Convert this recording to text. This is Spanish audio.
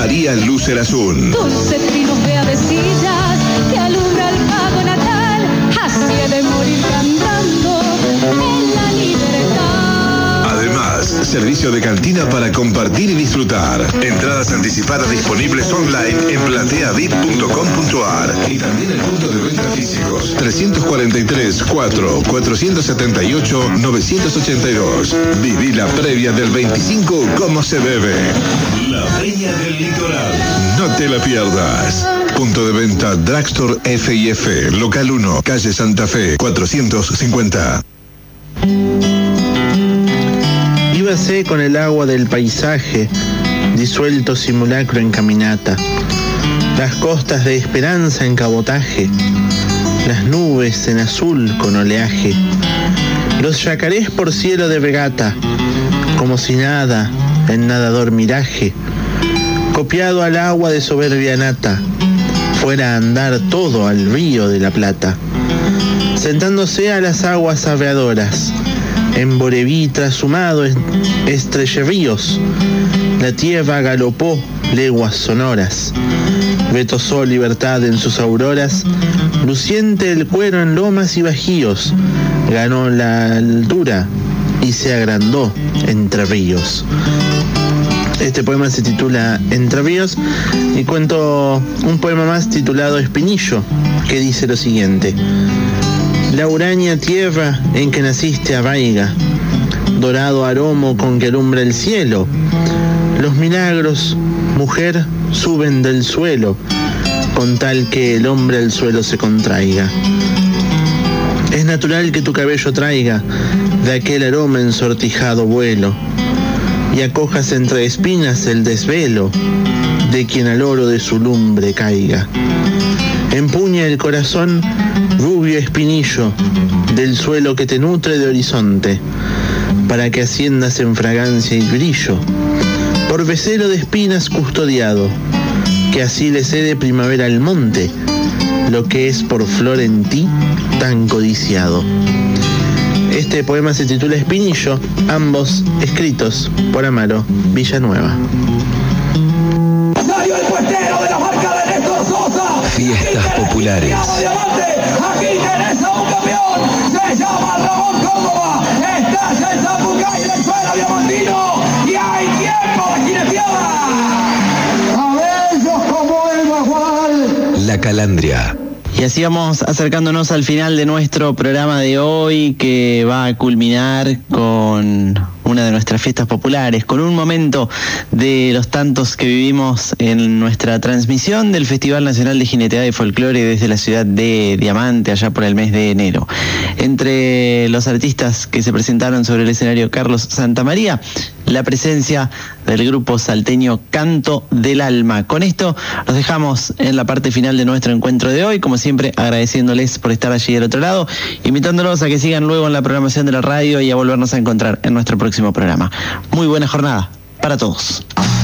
María Lucer Azul. Dulce triunfo de avecillas que alumbra el pago natal, así he de morir cantando en la libertad. Además, servicio de cantina para compartir y disfrutar. Entradas anticipadas disponibles online en plateavip.com.ar y también en puntos de venta físicos 343 4 478 982. Viví la previa del 25 como se debe. La Peña del Litoral. No te la pierdas. Punto de venta Drugstore F&F, local 1, calle Santa Fe, 450. Íbase con el agua del paisaje, disuelto simulacro en caminata, las costas de esperanza en cabotaje, las nubes en azul con oleaje, los yacarés por cielo de regata, como si nada en nadador miraje, copiado al agua de soberbia nata, fuera a andar todo al río de la Plata, sentándose a las aguas arreadoras, en Boreví trashumado estrelleríos, la tierra galopó leguas sonoras, retozó libertad en sus auroras, luciente el cuero en lomas y bajíos, ganó la altura y se agrandó entre ríos. Este poema se titula Entre Ríos y cuento un poema más titulado Espinillo, que dice lo siguiente. La huraña tierra en que naciste arraiga, dorado aromo con que alumbra el cielo. Los milagros, mujer, suben del suelo, con tal que el hombre al suelo se contraiga. Es natural que tu cabello traiga de aquel aroma ensortijado vuelo, y acojas entre espinas el desvelo de quien al oro de su lumbre caiga. Empuña el corazón rubio espinillo del suelo que te nutre de horizonte, para que asciendas en fragancia y brillo, por becero de espinas custodiado, que así le cede primavera al monte, lo que es por flor en ti tan codiciado. Este poema se titula Espinillo, ambos escritos por Amaro Villanueva. Fiestas populares. Aquí tenés a un campeón, se llama Ramón Córdoba, estás en Zapucay, en la escuela Diamantino, y hay tiempo de jineteada. A ellos como el Bagual. La Calandria. Y así vamos acercándonos al final de nuestro programa de hoy, que va a culminar con una de nuestras fiestas populares, con un momento de los tantos que vivimos en nuestra transmisión del Festival Nacional de Jineteada y Folclore desde la ciudad de Diamante, allá por el mes de enero. Entre los artistas que se presentaron sobre el escenario Carlos Santamaría, la presencia del grupo salteño Canto del Alma. Con esto los dejamos en la parte final de nuestro encuentro de hoy, como siempre agradeciéndoles por estar allí del otro lado, invitándolos a que sigan luego en la programación de la radio y a volvernos a encontrar en nuestro próximo programa. Muy buena jornada para todos.